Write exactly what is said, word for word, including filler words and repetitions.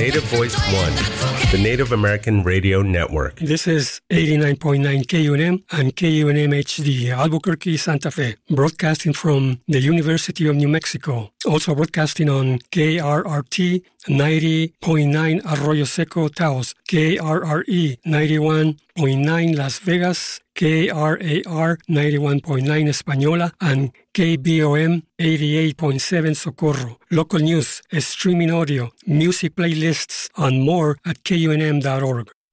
Native Voice One, the Native American Radio Network. This is eighty-nine point nine K U N M and K U N M H D, Albuquerque, Santa Fe, broadcasting from the University of New Mexico. Also broadcasting on K R R T ninety point nine Arroyo Seco, Taos, K R R E ninety-one point nine Las Vegas, K R A R ninety-one point nine Española, and K B O M eighty-eight point seven Socorro. Local news, streaming audio, music playlists, and more at K U N M dot org.